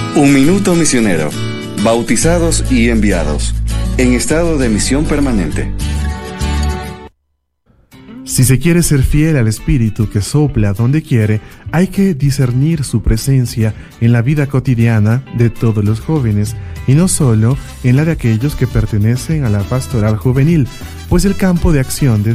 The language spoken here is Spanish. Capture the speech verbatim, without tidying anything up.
Un minuto misionero. Bautizados y enviados. En estado de misión permanente. Si se quiere ser fiel al Espíritu que sopla donde quiere, hay que discernir su presencia en la vida cotidiana de todos los jóvenes y no solo en la de aquellos que pertenecen a la pastoral juvenil, pues el campo de acción de